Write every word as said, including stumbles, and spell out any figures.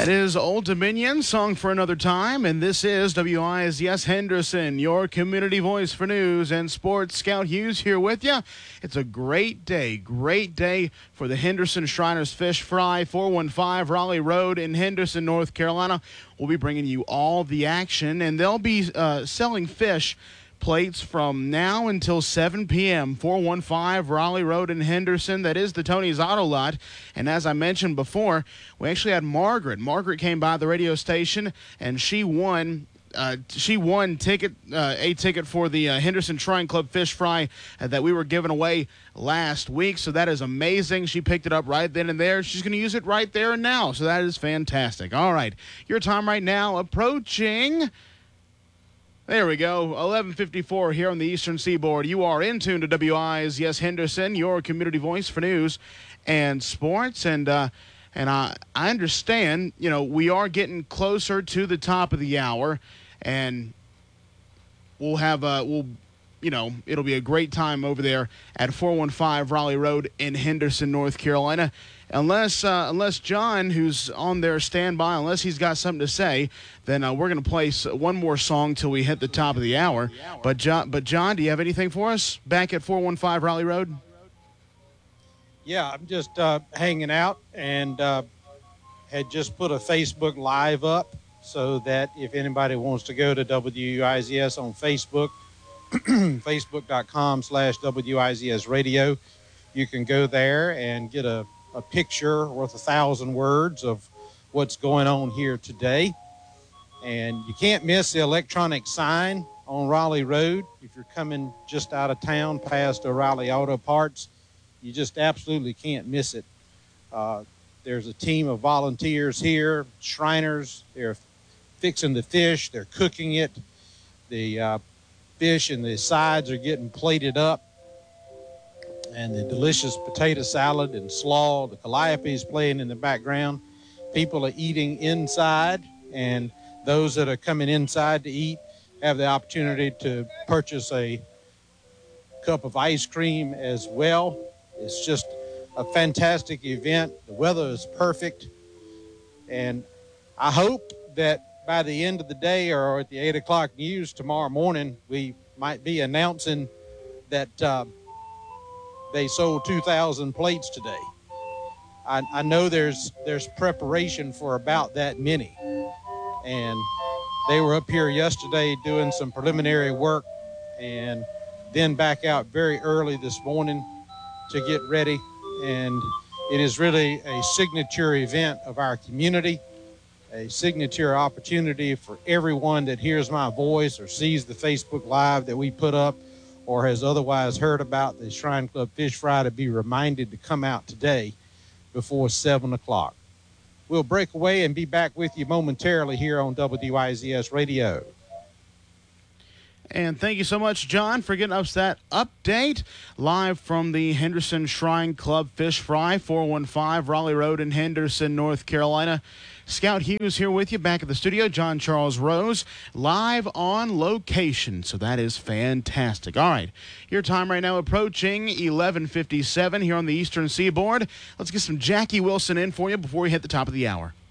That is Old Dominion, Song for Another Time, and this is W I Z S Henderson, your community voice for news and sports. Scout Hughes here with you. It's a great day, great day for the Henderson Shriners Fish Fry, four one five Raleigh Road in Henderson, North Carolina. We'll be bringing you all the action, and they'll be uh, selling fish plates from now until seven p.m. four one five Raleigh Road in Henderson. That is the Tony's Auto Lot. And as I mentioned before, we actually had Margaret. Margaret came by the radio station, and she won uh, she won ticket uh, a ticket for the uh, Henderson Shrine Club Fish Fry uh, that we were giving away last week. So that is amazing. She picked it up right then and there. She's going to use it right there and now. So that is fantastic. All right, your time right now approaching... There we go, eleven fifty-four here on the Eastern Seaboard. You are in tune to W I Z S Henderson, your community voice for news and sports. And uh, and I, I understand, you know, we are getting closer to the top of the hour, and we'll have, uh, we'll, you know, it'll be a great time over there at four one five Raleigh Road in Henderson, North Carolina. Unless uh, unless John, who's on there standby, unless he's got something to say, then uh, we're going to play one more song till we hit the top of the hour. But John, but John, do you have anything for us back at four one five Raleigh Road? Yeah, I'm just uh, hanging out and uh, had just put a Facebook Live up so that if anybody wants to go to W I Z S on Facebook, facebook.com slash WIZS radio, you can go there and get a a picture worth a thousand words of what's going on here today. And you can't miss the electronic sign on Raleigh Road. If you're coming just out of town past O'Reilly Auto Parts, you just absolutely can't miss it. Uh, there's a team of volunteers here, Shriners. They're fixing the fish. They're cooking it. The uh, fish and the sides are getting plated up. And the delicious potato salad and slaw, the calliope is playing in the background. People are eating inside, and those that are coming inside to eat have the opportunity to purchase a cup of ice cream as well. It's just a fantastic event. The weather is perfect, and I hope that by the end of the day or at the eight o'clock news tomorrow morning, we might be announcing that uh, they sold two thousand plates today. I, I know there's there's preparation for about that many. And they were up here yesterday doing some preliminary work and then back out very early this morning to get ready. And it is really a signature event of our community, a signature opportunity for everyone that hears my voice or sees the Facebook Live that we put up or has otherwise heard about the Shrine Club Fish Fry to be reminded to come out today before seven o'clock. We'll break away and be back with you momentarily here on W I Z S Radio. And thank you so much, John, for getting us that update live from the Henderson Shrine Club Fish Fry, four one five Raleigh Road in Henderson, North Carolina. Scout Hughes here with you back at the studio. John Charles Rose live on location. So that is fantastic. All right, your time right now approaching eleven fifty-seven here on the Eastern Seaboard. Let's get some Jackie Wilson in for you before we hit the top of the hour.